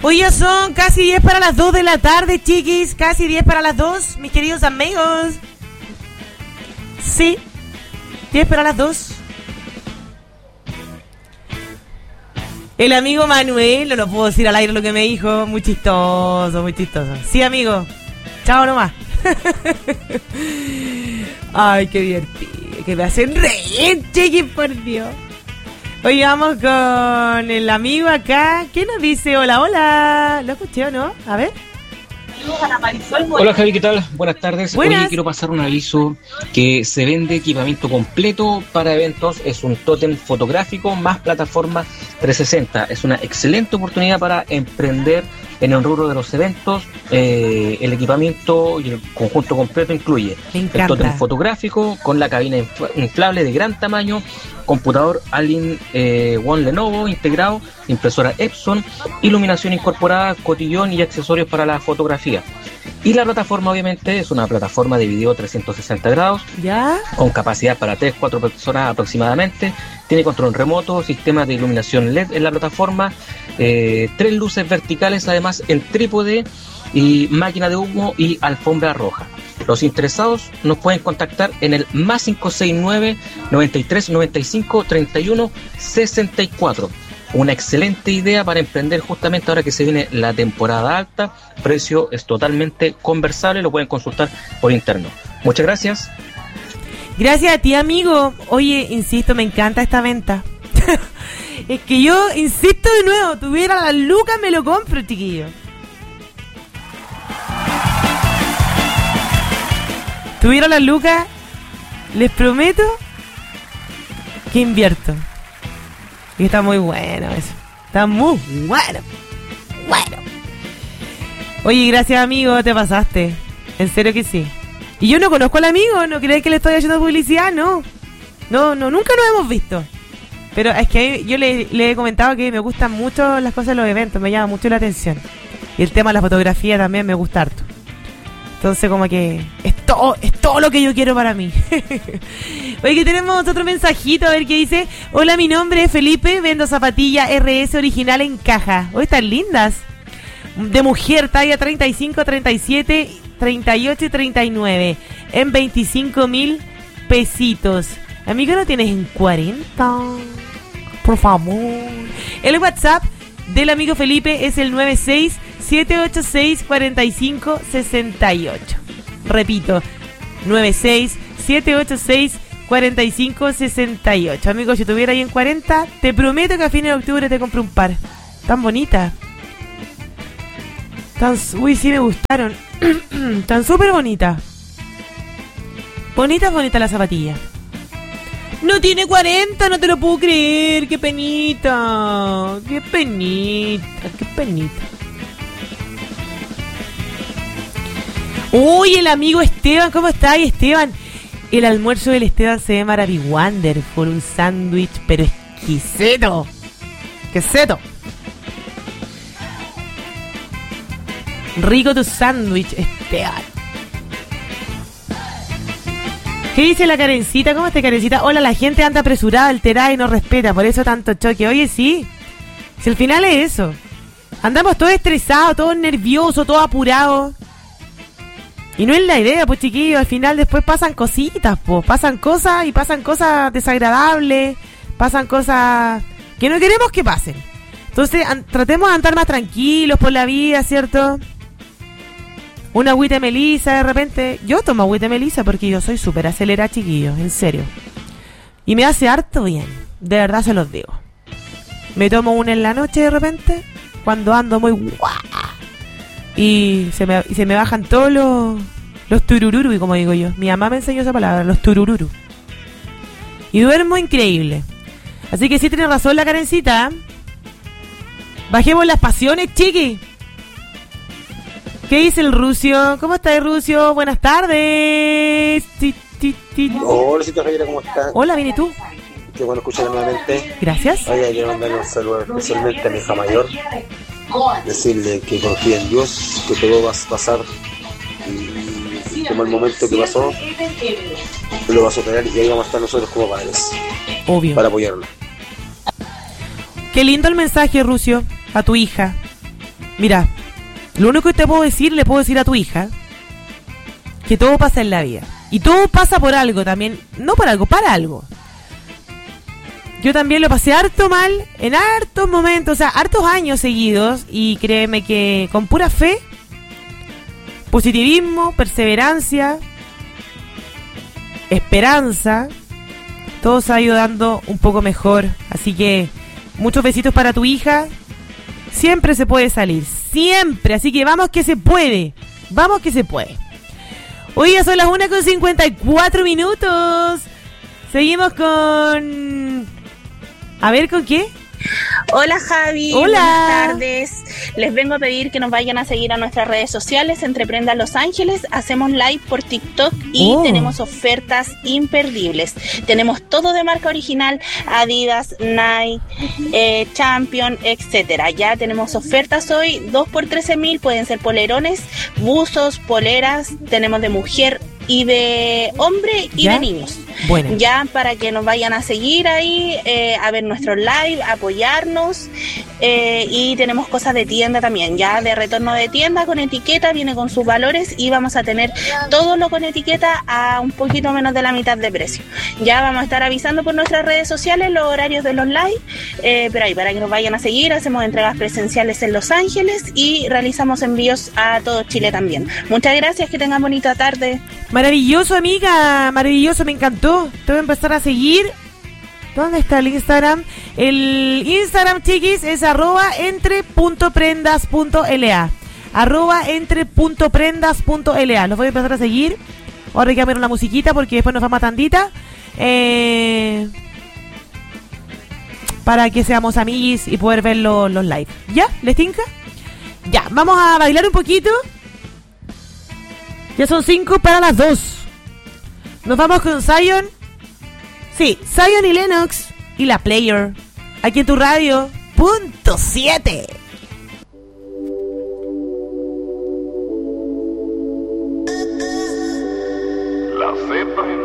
Hoy ya son casi 10 para las 2 de la tarde, chiquis. Casi 10 para las 2, mis queridos amigos. Sí, 10 para las 2. El amigo Manuel, no lo puedo decir al aire lo que me dijo. Muy chistoso, muy chistoso. Sí, amigo. Chao nomás. Ay, qué divertido. Que me hacen reír, chiquis, por Dios. Hoy vamos con el amigo acá. ¿Qué nos dice? Hola, hola. ¿Lo escuché o no? A ver. Hola Javi, ¿qué tal? Buenas tardes. Buenas. Hoy quiero pasar un aviso que se vende equipamiento completo para eventos. Es un tótem fotográfico más plataforma 360. Es una excelente oportunidad para emprender en el rubro de los eventos. El equipamiento y el conjunto completo incluye el tótem fotográfico con la cabina inflable de gran tamaño, computador All-in-One Lenovo integrado, impresora Epson, iluminación incorporada, cotillón y accesorios para la fotografía. Y la plataforma obviamente es una plataforma de video 360 grados, ¿ya? Con capacidad para 3-4 personas aproximadamente. Tiene control remoto, sistema de iluminación LED en la plataforma, 3 luces verticales además en trípode y máquina de humo y alfombra roja. Los interesados nos pueden contactar en el más 569 93 95 31 64. Una excelente idea para emprender justamente ahora que se viene la temporada alta. Precio es totalmente conversable, lo pueden consultar por interno. Muchas gracias. Gracias a ti, amigo. Oye, insisto, me encanta esta venta. Es que yo, insisto de nuevo, tuviera las lucas, me lo compro, chiquillo. Tuviera las lucas, les prometo que invierto. Y está muy bueno eso. Está muy bueno. Bueno. Oye, gracias, amigo, te pasaste. En serio que sí. Y yo no conozco al amigo, ¿no crees que le estoy haciendo publicidad? No, nunca nos hemos visto. Pero es que yo le he comentado que me gustan mucho las cosas de los eventos, me llama mucho la atención. Y el tema de la fotografía también me gusta harto. Entonces como que es todo lo que yo quiero para mí. Oye, que tenemos otro mensajito, a ver qué dice. Hola, mi nombre es Felipe, vendo zapatillas RS original en caja. Hoy están lindas. De mujer, talla 35, 37, 38 y 39. En 25,000 pesitos. Amigo, ¿no tienes en 40? Por favor. El WhatsApp del amigo Felipe es el 96-786-4568. Repito, 96-786-4568. Amigo, si tuviera ahí en 40, te prometo que a fines de octubre te compro un par. Tan bonita. Uy, sí me gustaron. Tan súper bonita. Bonita la zapatilla. No tiene 40, no te lo puedo creer. Qué penita. Qué penita. Uy, el amigo Esteban, ¿cómo está? Esteban, el almuerzo del Esteban se ve maravilloso. Por un sándwich, pero exquisito. Exquisito. Rico tu sándwich, Esteban. ¿Qué dice la Karencita? ¿Cómo está, Karencita? Hola, la gente anda apresurada, alterada y no respeta, por eso tanto choque. Oye, sí, si al final es eso. Andamos todos estresados, todos nerviosos, todos apurados. Y no es la idea, pues, chiquillos. Al final después pasan cositas, pues. Pasan cosas y pasan cosas desagradables. Pasan cosas que no queremos que pasen. Entonces, tratemos de andar más tranquilos por la vida, ¿cierto? Una agüita de melisa de repente. Yo tomo agüita de melisa porque yo soy súper acelerada, chiquillos, en serio. Y me hace harto bien, de verdad se los digo. Me tomo una en la noche de repente, cuando ando muy guau. Y se me bajan todos los turururu, y como digo yo. Mi mamá me enseñó esa palabra, los turururu. Y duermo increíble. Así que sí tiene razón la Karencita. Bajemos las pasiones, chiqui. ¿Qué dice el Rucio? ¿Cómo está el Rucio? Buenas tardes. Hola, Javiera, ¿cómo estás? Hola, bien, ¿y tú? Qué bueno escuchar nuevamente. Gracias. Oye, quiero mandarle un saludo especialmente a mi hija mayor. Decirle que confía en Dios, que todo va a pasar. Y como el momento que pasó, lo va a superar y ahí vamos a estar nosotros como padres. Obvio. Para apoyarla. Qué lindo el mensaje, Rucio, a tu hija. Mira, lo único que te puedo decir, le puedo decir a tu hija, que todo pasa en la vida. Y todo pasa por algo también. No por algo, para algo. Yo también lo pasé harto mal en hartos momentos, o sea, hartos años seguidos. Y créeme que con pura fe, positivismo, perseverancia, esperanza, todo se ha ido dando un poco mejor. Así que muchos besitos para tu hija. Siempre se puede salir, siempre. Así que vamos que se puede. Vamos que se puede. Hoy ya son las 1:54. Seguimos con... A ver, ¿con qué? Hola Javi, hola. Buenas tardes. Les vengo a pedir que nos vayan a seguir a nuestras redes sociales, Entre Prendas Los Ángeles. Hacemos live por TikTok y tenemos ofertas imperdibles. Tenemos todo de marca original, Adidas, Nike, Champion, etcétera. Ya tenemos ofertas hoy, 2 por 13.000, pueden ser polerones, buzos, poleras, tenemos de mujer y de hombre y de niños. Bueno. Ya para que nos vayan a seguir ahí, a ver nuestros live, apoyarnos, y tenemos cosas de tienda también, ya de retorno de tienda con etiqueta, viene con sus valores y vamos a tener todo lo con etiqueta a un poquito menos de la mitad de precio. Ya vamos a estar avisando por nuestras redes sociales los horarios de los live, pero ahí para que nos vayan a seguir, hacemos entregas presenciales en Los Ángeles y realizamos envíos a todo Chile también. Muchas gracias, que tengan bonita tarde. Maravilloso, amiga, maravilloso, me encantó. Te voy a empezar a seguir. ¿Dónde está el Instagram? El Instagram, chiquis, es @entre.prendas.la. @entre.prendas.la. Los voy a empezar a seguir. Ahora hay que poner una musiquita porque después nos vamos a tandita. Para que seamos amiguis y poder ver los live. ¿Ya? ¿Les tinca? Ya, vamos a bailar un poquito. Ya son 5 para las 2. Nos vamos con Zion. Sí, Zion y Lennox y La Player. Aquí en tu radio. .7. La Z.